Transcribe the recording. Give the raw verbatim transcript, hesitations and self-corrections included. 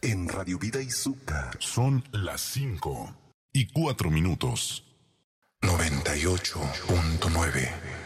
en Radio Vida y Zucca. Son las cinco y cuatro minutos. noventa y ocho punto nueve